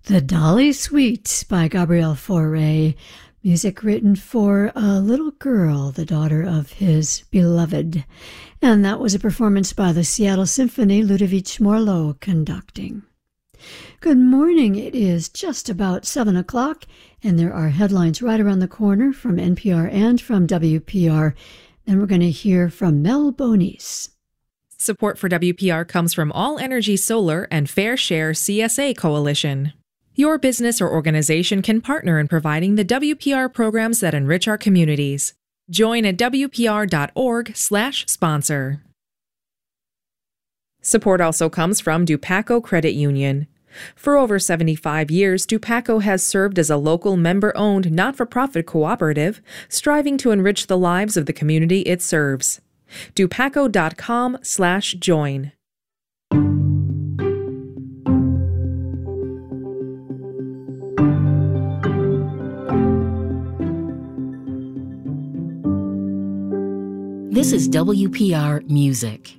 The Dolly Suite by Gabriel Fauré, music written for a little girl, the daughter of his beloved. And that was a performance by the Seattle Symphony, Ludovic Morlot conducting. Good morning. It is just about 7 o'clock, and there are headlines right around the corner from NPR and from WPR. Then we're going to hear from Mel Bonis. Support for WPR comes from All Energy Solar and Fair Share CSA Coalition. Your business or organization can partner in providing the WPR programs that enrich our communities. Join at WPR.org/sponsor. Support also comes from Dupaco Credit Union. For over 75 years, Dupaco has served as a local member-owned, not-for-profit cooperative, striving to enrich the lives of the community it serves. Dupaco.com/join. This is WPR Music.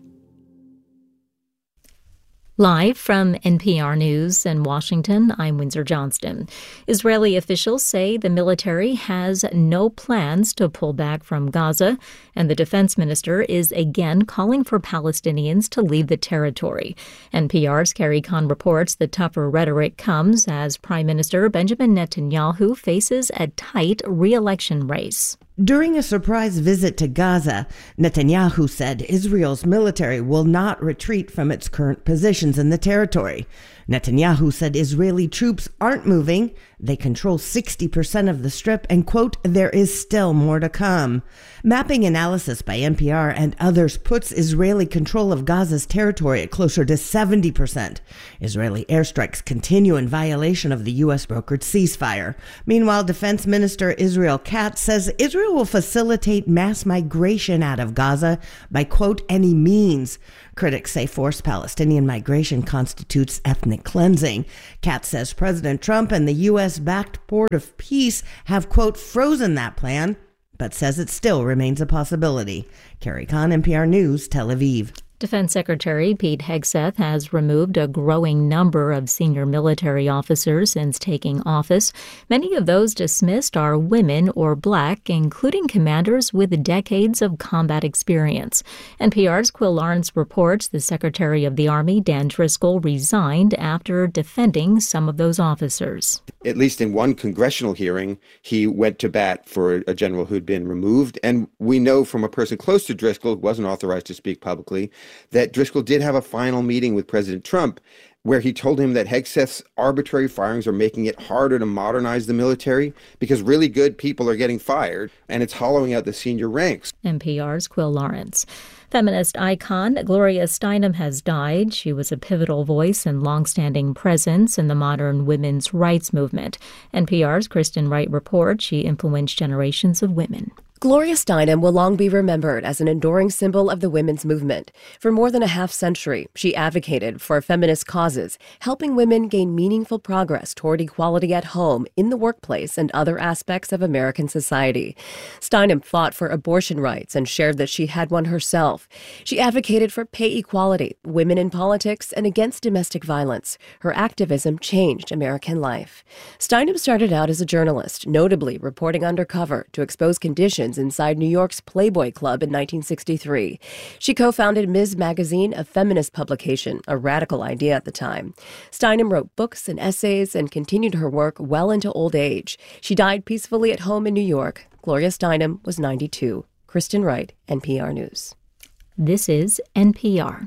Live from NPR News in Washington, I'm Windsor Johnston. Israeli officials say the military has no plans to pull back from Gaza, and the defense minister is again calling for Palestinians to leave the territory. NPR's Carrie Kahn reports the tougher rhetoric comes as Prime Minister Benjamin Netanyahu faces a tight re-election race. During a surprise visit to Gaza, Netanyahu said Israel's military will not retreat from its current positions in the territory. Netanyahu said Israeli troops aren't moving. They control 60% of the Strip and, quote, there is still more to come. Mapping analysis by NPR and others puts Israeli control of Gaza's territory at closer to 70%. Israeli airstrikes continue in violation of the U.S.-brokered ceasefire. Meanwhile, Defense Minister Israel Katz says Israel will facilitate mass migration out of Gaza by, quote, any means. Critics say forced Palestinian migration constitutes ethnic cleansing. Katz says President Trump and the U.S.-backed Port of Peace have, quote, frozen that plan, but says it still remains a possibility. Carrie Kahn, NPR News, Tel Aviv. Defense Secretary Pete Hegseth has removed a growing number of senior military officers since taking office. Many of those dismissed are women or black, including commanders with decades of combat experience. NPR's Quill Lawrence reports the Secretary of the Army, Dan Driscoll, resigned after defending some of those officers. At least in one congressional hearing, he went to bat for a general who'd been removed. And we know from a person close to Driscoll, who wasn't authorized to speak publicly, that Driscoll did have a final meeting with President Trump where he told him that Hegseth's arbitrary firings are making it harder to modernize the military because really good people are getting fired, and it's hollowing out the senior ranks. NPR's Quill Lawrence. Feminist icon Gloria Steinem has died. She was a pivotal voice and longstanding presence in the modern women's rights movement. NPR's Kristen Wright reports she influenced generations of women. Gloria Steinem will long be remembered as an enduring symbol of the women's movement. For more than a half-century, she advocated for feminist causes, helping women gain meaningful progress toward equality at home, in the workplace, and other aspects of American society. Steinem fought for abortion rights and shared that she had one herself. She advocated for pay equality, women in politics, and against domestic violence. Her activism changed American life. Steinem started out as a journalist, notably reporting undercover to expose conditions inside New York's Playboy Club in 1963. She co-founded Ms. Magazine, a feminist publication, a radical idea at the time. Steinem wrote books and essays and continued her work well into old age. She died peacefully at home in New York. Gloria Steinem was 92. Kristen Wright, NPR News. This is NPR.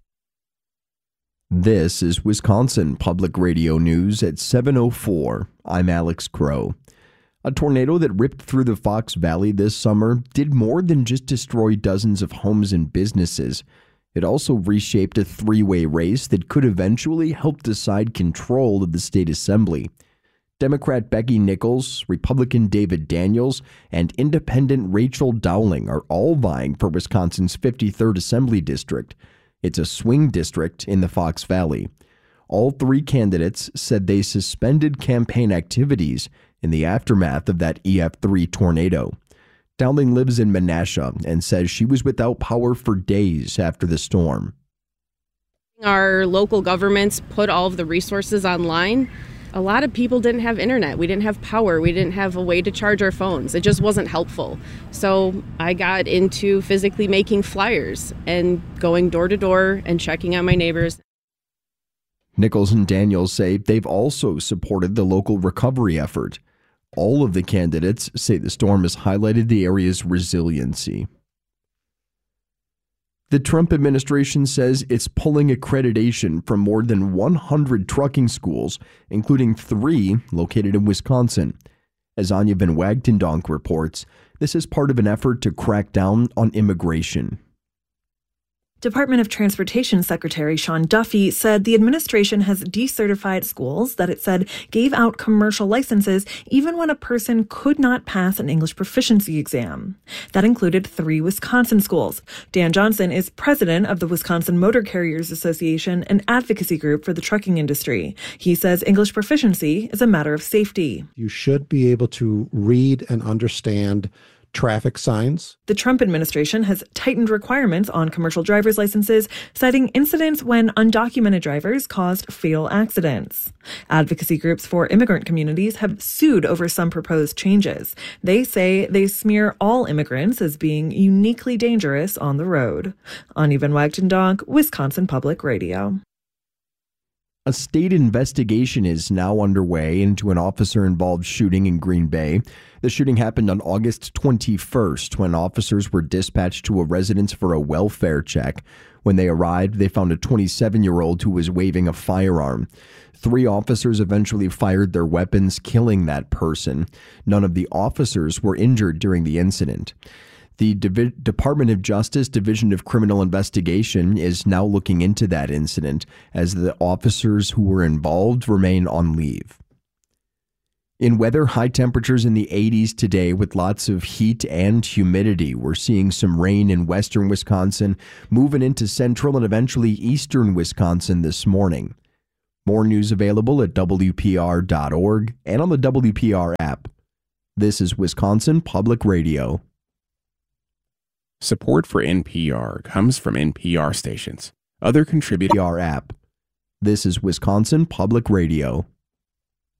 This is Wisconsin Public Radio News at 7:04. I'm Alex Crow. A tornado that ripped through the Fox Valley this summer did more than just destroy dozens of homes and businesses. It also reshaped a three-way race that could eventually help decide control of the state assembly. Democrat Becky Nichols, Republican David Daniels, and Independent Rachel Dowling are all vying for Wisconsin's 53rd Assembly District. It's a swing district in the Fox Valley. All three candidates said they suspended campaign activities in the aftermath of that EF3 tornado. Dowling lives in Menasha and says she was without power for days after the storm. Our local governments put all of the resources online A lot of people didn't have internet. We didn't have power. We didn't have a way to charge our phones. It just wasn't helpful. So I got into physically making flyers and going door to door and checking on my neighbors. Nichols and Daniels say they've also supported the local recovery effort. All of the candidates say the storm has highlighted the area's resiliency. The Trump administration says it's pulling accreditation from more than 100 trucking schools, including 3 located in Wisconsin. As Anya Van Wagtendonk reports, this is part of an effort to crack down on immigration. Department of Transportation Secretary Sean Duffy said the administration has decertified schools that it said gave out commercial licenses even when a person could not pass an English proficiency exam. That included 3 Wisconsin schools. Dan Johnson is president of the Wisconsin Motor Carriers Association, an advocacy group for the trucking industry. He says English proficiency is a matter of safety. You should be able to read and understand traffic signs. The Trump administration has tightened requirements on commercial driver's licenses, citing incidents when undocumented drivers caused fatal accidents. Advocacy groups for immigrant communities have sued over some proposed changes. They say they smear all immigrants as being uniquely dangerous on the road. Anya Van Wagtendonk, Wisconsin Public Radio. A state investigation is now underway into an officer-involved shooting in Green Bay. The shooting happened on August 21st when officers were dispatched to a residence for a welfare check. When they arrived, they found a 27-year-old who was waving a firearm. 3 officers eventually fired their weapons, killing that person. None of the officers were injured during the incident. The Department of Justice Division of Criminal Investigation is now looking into that incident as the officers who were involved remain on leave. In weather, high temperatures in the 80s today with lots of heat and humidity. We're seeing some rain in western Wisconsin, moving into central and eventually eastern Wisconsin this morning. More news available at WPR.org and on the WPR app. This is Wisconsin Public Radio. Support for NPR comes from NPR stations. Other contributors app. This is Wisconsin Public Radio.